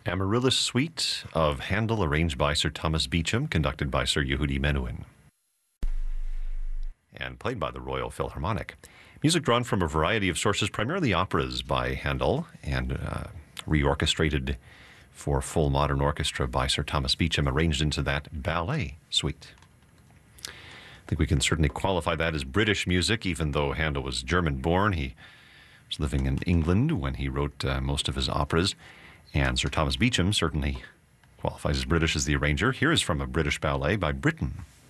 Amaryllis Suite of Handel, arranged by Sir Thomas Beecham, conducted by Sir Yehudi Menuhin, and played by the Royal Philharmonic. Music drawn from a variety of sources, primarily operas by Handel, and reorchestrated for full modern orchestra by Sir Thomas Beecham, arranged into that ballet suite. I think we can certainly qualify that as British music, even though Handel was German-born. He was living in England when he wrote most of his operas, and Sir Thomas Beecham certainly qualifies as British as the arranger. Here is from a British ballet by Britten.